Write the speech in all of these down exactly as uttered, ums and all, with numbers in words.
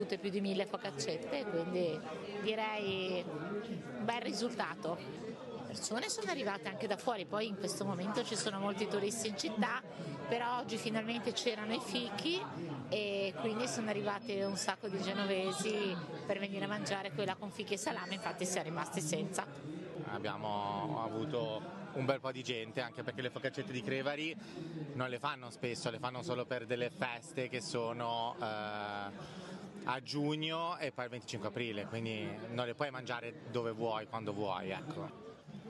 tutte più di mille focaccette, quindi direi un bel risultato. Le persone sono arrivate anche da fuori, poi in questo momento ci sono molti turisti in città, però oggi finalmente c'erano i fichi e quindi sono arrivate un sacco di genovesi per venire a mangiare quella con fichi e salame, infatti siamo rimasti senza. Abbiamo avuto un bel po' di gente, anche perché le focaccette di Crevari non le fanno spesso, le fanno solo per delle feste che sono eh, a giugno e poi il venticinque aprile, quindi non le puoi mangiare dove vuoi, quando vuoi, ecco.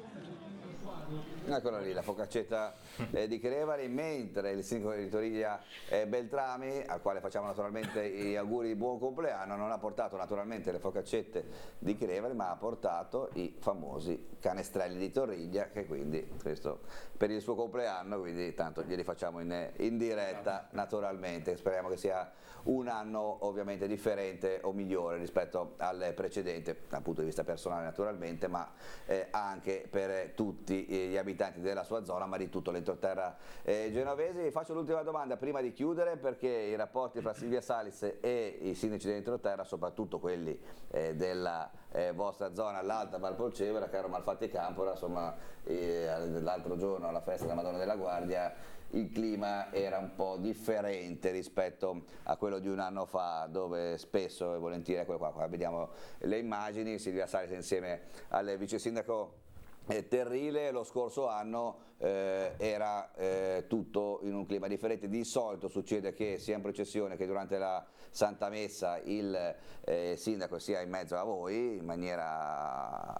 Eccola lì, la focaccetta eh, di Crevari, mentre il sindaco di Toriglia eh, Beltrami, al quale facciamo naturalmente gli auguri di buon compleanno, non ha portato naturalmente le focaccette di Crevari, ma ha portato i famosi canestrelli di Toriglia, che quindi questo per il suo compleanno, quindi tanto glieli facciamo in, in diretta naturalmente. Speriamo che sia un anno ovviamente differente o migliore rispetto al precedente, dal punto di vista personale naturalmente, ma eh, anche per tutti gli abitanti della sua zona, ma di tutto l'entroterra eh, genovese. Vi faccio l'ultima domanda prima di chiudere, perché i rapporti fra Silvia Salis e i sindaci dell'entroterra, soprattutto quelli eh, della eh, vostra zona, l'Alta Valpolcevera, caro Malfatti Campora, insomma eh, l'altro giorno alla festa della Madonna della Guardia il clima era un po' differente rispetto a quello di un anno fa, dove spesso e volentieri, ecco qua, qua vediamo le immagini, Silvia Salis insieme al vice sindaco Eh, Terrile, lo scorso anno eh, era eh, tutto in un clima differente. Di solito succede che sia in processione che durante la Santa Messa il eh, sindaco sia in mezzo a voi in maniera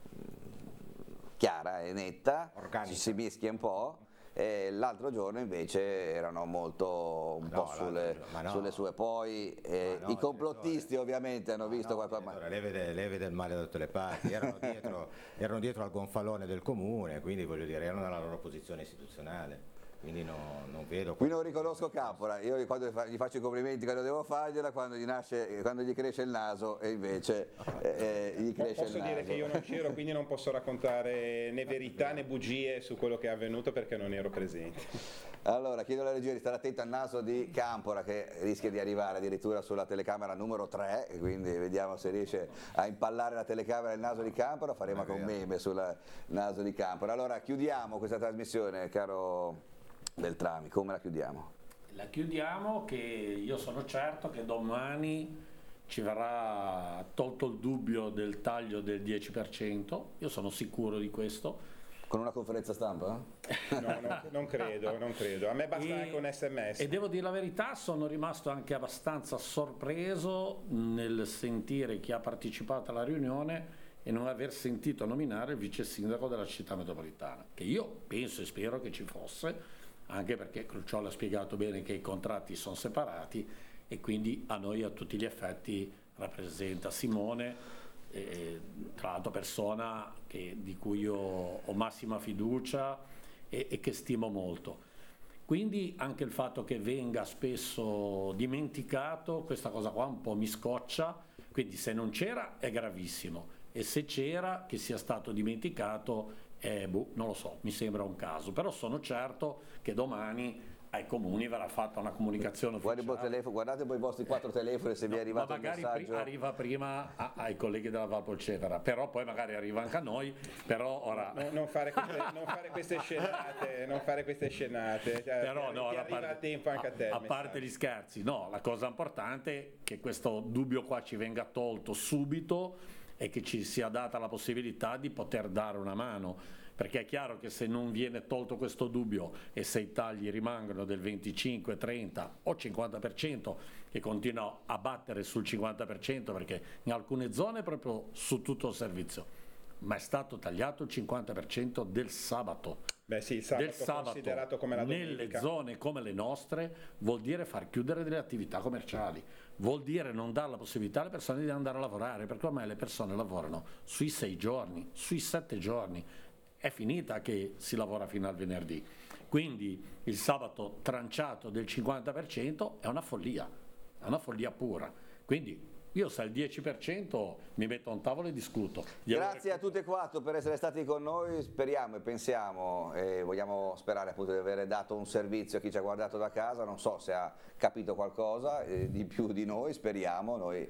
chiara e netta, ci si mischia un po'. L'altro giorno invece erano molto un no, po' sulle, no. sulle sue, poi eh, no, i complottisti ovviamente hanno visto no, qualcosa. Ma... Lei, vede, lei vede il male da tutte le parti, erano dietro, erano dietro al gonfalone del comune, quindi voglio dire, erano nella loro posizione istituzionale. Quindi no, non vedo. Qui non riconosco Campora, io quando gli faccio i complimenti quando devo fargliela, quando gli, nasce, quando gli cresce il naso e invece eh, gli cresce posso il naso. Posso dire che io non c'ero, quindi non posso raccontare né verità né bugie su quello che è avvenuto perché non ero presente. Allora chiedo alla regia di stare attenta al naso di Campora, che rischia di arrivare addirittura sulla telecamera numero tre, quindi vediamo se riesce a impallare la telecamera il naso di Campora, faremo anche un meme sul naso di Campora. Allora chiudiamo questa trasmissione, caro Beltrami, come la chiudiamo? La chiudiamo che io sono certo che domani ci verrà tolto il dubbio del taglio del dieci per cento, io sono sicuro di questo. Con una conferenza stampa? No, no, non credo, non credo, a me basta e, anche un sms. E devo dire la verità, sono rimasto anche abbastanza sorpreso nel sentire chi ha partecipato alla riunione e non aver sentito nominare il vice sindaco della città metropolitana, che io penso e spero che ci fosse, anche perché Crucciolo ha spiegato bene che i contratti sono separati e quindi a noi a tutti gli effetti rappresenta Simone, eh, tra l'altro persona che, di cui io ho massima fiducia e, e che stimo molto. Quindi anche il fatto che venga spesso dimenticato, questa cosa qua un po' mi scoccia, quindi se non c'era è gravissimo e se c'era che sia stato dimenticato Eh, boh, non lo so, mi sembra un caso, però sono certo che domani ai comuni verrà fatta una comunicazione ufficiale. Telefono, guardate poi i vostri quattro telefoni se no, vi è arrivato ma magari il messaggio. Pri- arriva prima a, ai colleghi della Valpolcevera, però poi magari arriva anche a noi, però ora... No, non, fare queste, non fare queste scenate, non fare queste scenate, cioè, però no, ti arriva a tempo anche a te. A, a parte gli scherzi, no, la cosa importante è che questo dubbio qua ci venga tolto subito e che ci sia data la possibilità di poter dare una mano, perché è chiaro che se non viene tolto questo dubbio e se i tagli rimangono del venticinque, trenta o cinquanta per cento, che continua a battere sul cinquanta per cento perché in alcune zone proprio su tutto il servizio, ma è stato tagliato il cinquanta per cento del sabato. Beh sì, il sabato, del sabato considerato come la domenica. Nelle zone come le nostre vuol dire far chiudere delle attività commerciali, vuol dire non dare la possibilità alle persone di andare a lavorare, perché ormai le persone lavorano sui sei giorni, sui sette giorni, è finita che si lavora fino al venerdì, quindi il sabato tranciato del cinquanta per cento è una follia, è una follia pura, quindi io se al dieci per cento mi metto a un tavolo e discuto. Grazie a tutti e quattro per essere stati con noi, speriamo e pensiamo e vogliamo sperare appunto di aver dato un servizio a chi ci ha guardato da casa, non so se ha capito qualcosa eh, di più di noi, speriamo, noi